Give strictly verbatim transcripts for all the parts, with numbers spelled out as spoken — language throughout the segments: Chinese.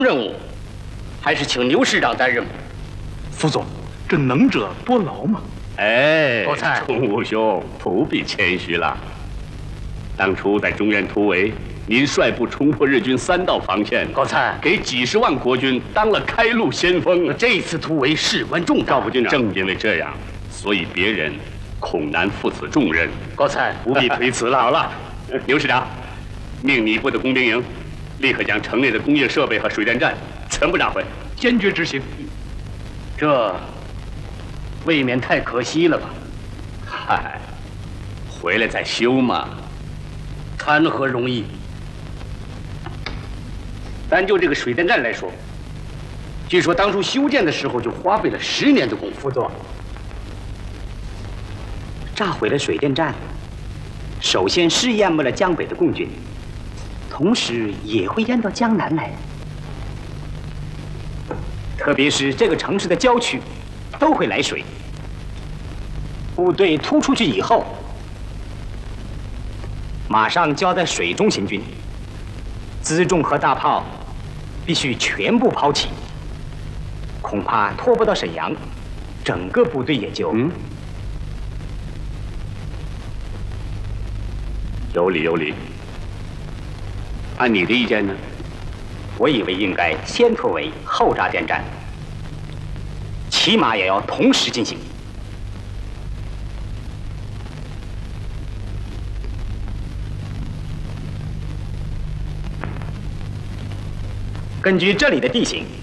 任务，还是请牛师长担任吧。 副总，这能者多劳嘛。 哎， 高灿， 钟武兄不必谦虚了。当初在中原突围，您率部冲破日军三道防线， 高灿给几十万国军当了开路先锋。 这次突围事关重大， 赵副军长，正因为这样，所以别人恐难负此重任。 高灿不必推辞了。 好了，牛师长，命你部的工兵营立刻将城内的工业设备和水电站全部炸毁， 坚决执行。 这未免太可惜了吧？ 嗨，回来再修嘛， 谈何容易？单就这个水电站来说，据说当初修建的时候就花费了十年的功夫。 副总，炸毁了水电站，首先是淹没了江北的共军，同时也会淹到江南来。特别是这个城市的郊区，都会来水。部队突出去以后，马上就要在水中行军，辎重和大炮必须全部抛弃，恐怕拖不到沈阳，整个部队也就…… 嗯，有理有理。按你的意见呢？ 我以为应该先突围后炸电站，起码也要同时进行。根据这里的地形，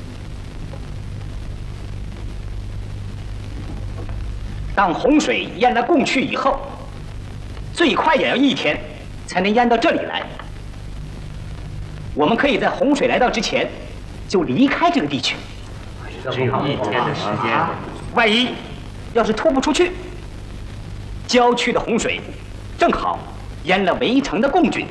当洪水淹了共区以后，最快也要一天才能淹到这里来。我们可以在洪水来到之前就离开这个地区。 只有一天的时间， 万一要是拖不出去，郊区的洪水正好淹了围城的共军。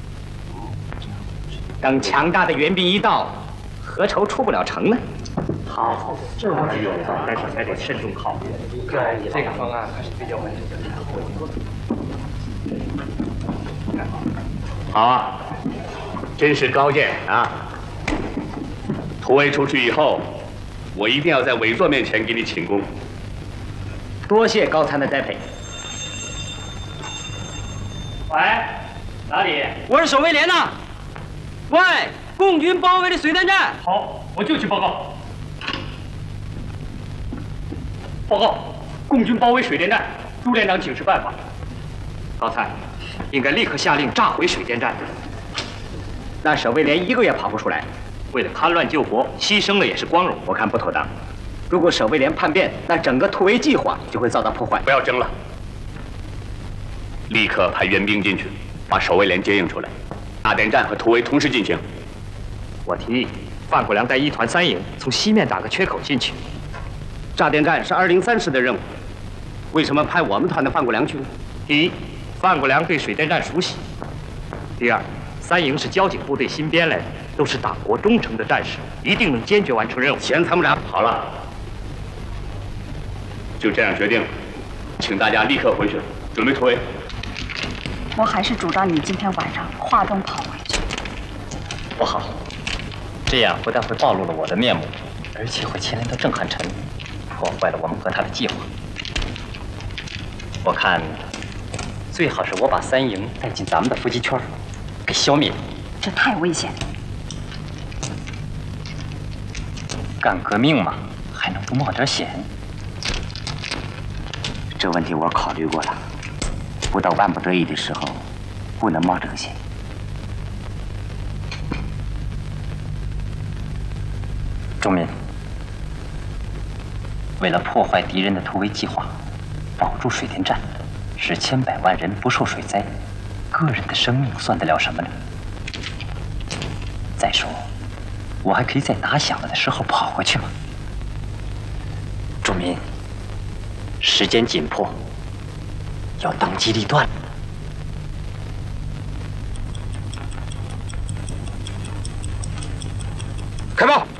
等强大的援兵一到，何愁出不了城呢？ 好，这个有，但是还得慎重考虑。对，这个方案还是比较稳健的。 好啊，真是高见啊！突围出去以后，我一定要在委座面前给你请功。 多谢高参的栽培。 喂，哪里？我是守卫连呐。喂，共军包围了水电站。 好，我就去报告。报告，共军包围水电站，朱连长请示办法。高参，应该立刻下令炸毁水电站。 那守卫连一个也跑不出来， 为了戡乱救国，牺牲了也是光荣。 我看不妥当。如果守卫连叛变，那整个突围计划就会遭到破坏。 不要争了，立刻派援兵进去，把守卫连接应出来。大电站和突围同时进行。 我提议，范国良带一团三营从西面打个缺口进去。 炸电站是二零三师的任务，为什么派我们团的范国良去呢？ 第一，范国良对水电站熟悉；第二，三营是交警部队新编来的，都是党国忠诚的战士，一定能坚决完成任务。 前参谋长， 好了，就这样决定了，请大家立刻回去，准备突围。 我还是主张你今天晚上化妆跑回去。 不好，这样不但会暴露了我的面目，而且会牵连到郑汉臣，破坏了我们和他的计划。我看，最好是我把三营带进咱们的伏击圈，给消灭。 这太危险了。 干革命嘛，还能不冒点险？这问题我考虑过了，不到万不得已的时候，不能冒这个险。仲民，为了破坏敌人的突围计划，保住水电站，使千百万人不受水灾，个人的生命算得了什么呢？再说，我还可以在打响了的时候跑回去嘛。仲民，时间紧迫，要当机立断。 开炮！